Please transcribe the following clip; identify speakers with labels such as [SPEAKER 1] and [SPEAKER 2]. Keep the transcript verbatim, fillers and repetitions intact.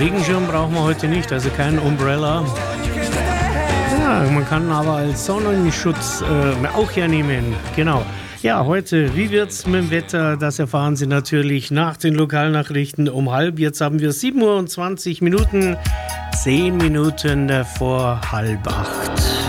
[SPEAKER 1] Regenschirm brauchen wir heute nicht, also kein Umbrella. Ja, man kann aber als Sonnenschutz äh, auch hernehmen. Genau. Ja, heute, wie wird's mit dem Wetter? Das erfahren Sie natürlich nach den Lokalnachrichten um halb. Jetzt haben wir sieben Uhr und zwanzig Minuten, zehn Minuten vor halb acht.